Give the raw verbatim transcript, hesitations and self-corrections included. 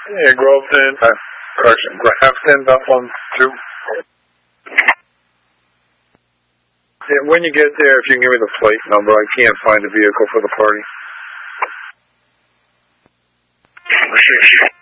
Yeah, Groveton. Uh, correction, Grafton, that one too. Yeah, when you get there, if you can give me the plate number, I can't find a vehicle for the party.